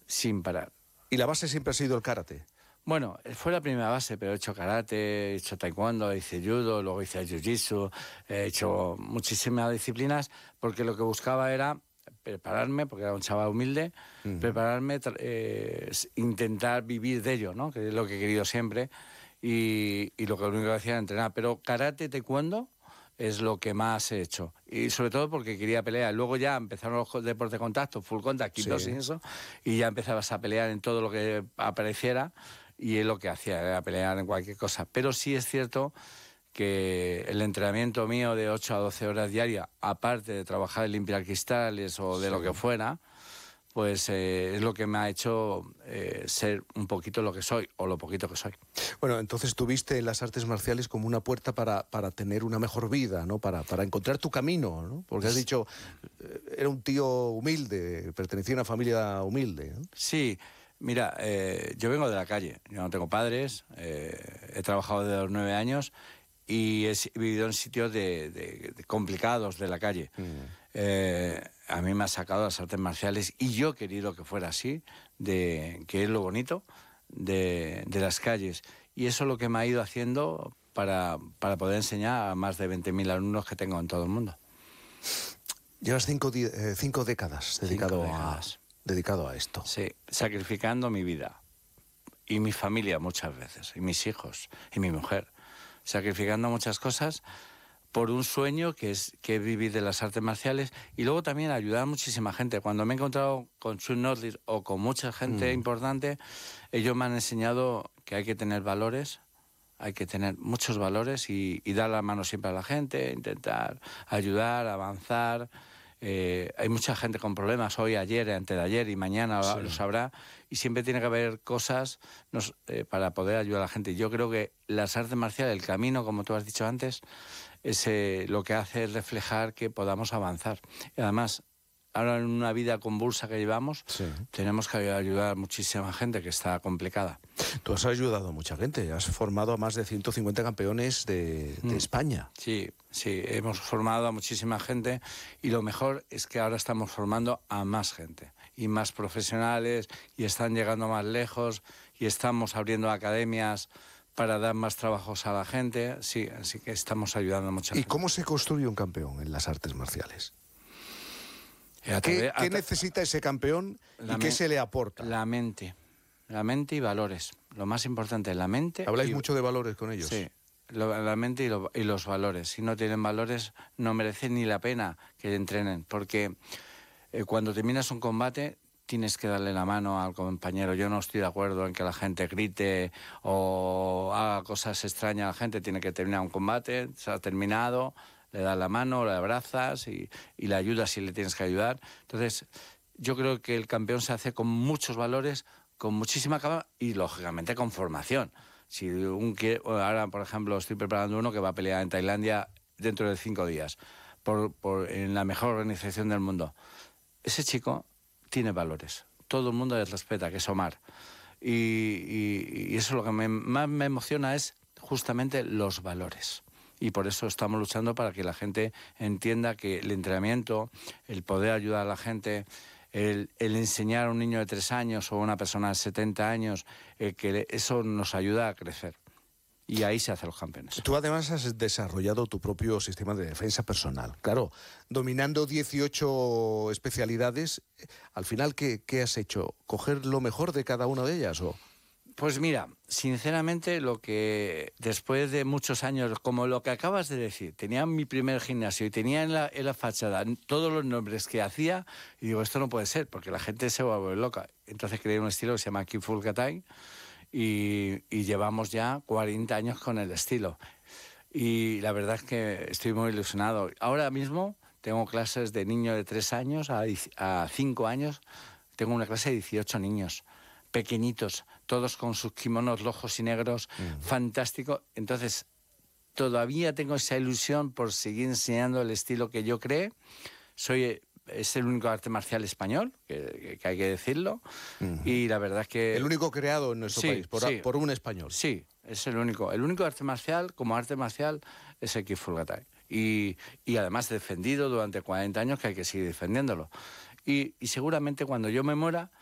sin parar. ¿Y la base siempre ha sido el karate? Bueno, fue la primera base, pero he hecho karate, he hecho taekwondo, hice judo, luego hice jiu-jitsu, he hecho muchísimas disciplinas, porque lo que buscaba era prepararme, porque era un chaval humilde, prepararme, intentar vivir de ello, ¿no? Que es lo que he querido siempre, y lo único que hacía era entrenar. Pero karate, taekwondo es lo que más he hecho. Y sobre todo porque quería pelear. Luego ya empezaron los deportes de contacto, full contact, kickboxing y eso, y ya empezabas a pelear en todo lo que apareciera, y es lo que hacía, era pelear en cualquier cosa. Pero sí es cierto que el entrenamiento mío de 8 a 12 horas diarias, aparte de trabajar en limpiar cristales o de lo que fuera, pues es lo que me ha hecho ser un poquito lo que soy, o lo poquito que soy. Bueno, entonces tuviste las artes marciales como una puerta para tener una mejor vida, ¿no? Para encontrar tu camino, ¿no? Porque has dicho, era un tío humilde, pertenecía a una familia humilde, ¿no? Sí, mira, yo vengo de la calle, yo no tengo padres, he trabajado desde los 9 años y he vivido en sitios de complicados de la calle. A mí me ha sacado las artes marciales y yo he querido que fuera así, que es lo bonito de las calles. Y eso es lo que me ha ido haciendo para poder enseñar a más de 20.000 alumnos que tengo en todo el mundo. Llevas 5 décadas dedicado a esto. Sí, sacrificando mi vida y mi familia muchas veces, y mis hijos, y mi mujer. Sacrificando muchas cosas por un sueño que es vivir de las artes marciales, y luego también ayudar a muchísima gente. Cuando me he encontrado con Chuck Norris o con mucha gente importante, ellos me han enseñado que hay que tener valores, hay que tener muchos valores y dar la mano siempre a la gente, intentar ayudar, avanzar. Hay mucha gente con problemas hoy, ayer, antes de ayer y mañana lo sabrá, y siempre tiene que haber cosas para poder ayudar a la gente. Yo creo que las artes marciales, el camino, como tú has dicho antes, lo que hace es reflejar que podamos avanzar. Y además, ahora en una vida convulsa que llevamos, tenemos que ayudar a muchísima gente que está complicada. Tú has ayudado a mucha gente, has formado a más de 150 campeones de España. Sí, hemos formado a muchísima gente, y lo mejor es que ahora estamos formando a más gente y más profesionales, y están llegando más lejos, y estamos abriendo academias para dar más trabajos a la gente. Sí, así que estamos ayudando a mucha gente. ¿Y cómo se construye un campeón en las artes marciales? ¿Qué necesita ese campeón y qué se le aporta? La mente y valores. Lo más importante es la mente. ¿Habláis mucho de valores con ellos? Sí, la mente y los valores. Si no tienen valores, no merecen ni la pena que entrenen, porque cuando terminas un combate tienes que darle la mano al compañero. Yo no estoy de acuerdo en que la gente grite o haga cosas extrañas a la gente. Tiene que terminar un combate, se ha terminado, le das la mano, le abrazas y le ayudas si le tienes que ayudar. Entonces, yo creo que el campeón se hace con muchos valores, con muchísima calma y, lógicamente, con formación. Si ahora, por ejemplo, estoy preparando uno que va a pelear en Tailandia dentro de 5 días, en la mejor organización del mundo. Ese chico tiene valores. Todo el mundo le respeta, que es Omar. Y eso es lo que más me emociona, es justamente los valores. Y por eso estamos luchando para que la gente entienda que el entrenamiento, el poder ayudar a la gente, el enseñar a un niño de 3 años o a una persona de 70 años, que eso nos ayuda a crecer. Y ahí se hacen los campeones. Tú además has desarrollado tu propio sistema de defensa personal. Claro, dominando 18 especialidades, al final, ¿qué has hecho? ¿Coger lo mejor de cada una de ellas o...? Pues mira, sinceramente, lo que después de muchos años, como lo que acabas de decir, tenía mi primer gimnasio y tenía en la fachada todos los nombres que hacía, y digo, esto no puede ser, porque la gente se va a volver loca. Entonces creé un estilo que se llama Kung Fu Thai, y llevamos ya 40 años con el estilo. Y la verdad es que estoy muy ilusionado. Ahora mismo tengo clases de niños de 3 años a 5 años. Tengo una clase de 18 niños pequeñitos, todos con sus kimonos rojos y negros, fantástico. Entonces, todavía tengo esa ilusión por seguir enseñando el estilo que yo creé. Es el único arte marcial español, que hay que decirlo, y la verdad es que... El único creado en nuestro país, por un español. Sí, es el único. El único arte marcial, como arte marcial, es el Kung Fu Thai. Y además defendido durante 40 años, que hay que seguir defendiéndolo. Y seguramente cuando yo me muera,